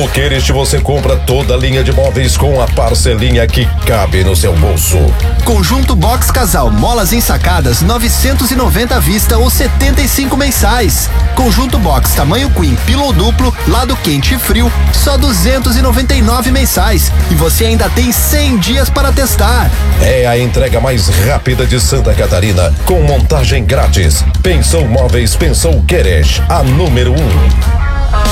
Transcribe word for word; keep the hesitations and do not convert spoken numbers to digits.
No Querest você compra toda a linha de móveis com a parcelinha que cabe no seu bolso. Conjunto Box Casal, molas ensacadas, novecentos e noventa à vista ou setenta e cinco mensais. Conjunto Box tamanho Queen, pillow duplo, lado quente e frio, só duzentos e noventa e nove mensais. E você ainda tem cem dias para testar. É a entrega mais rápida de Santa Catarina, com montagem grátis. Pensou Móveis, pensou Querest, a número um.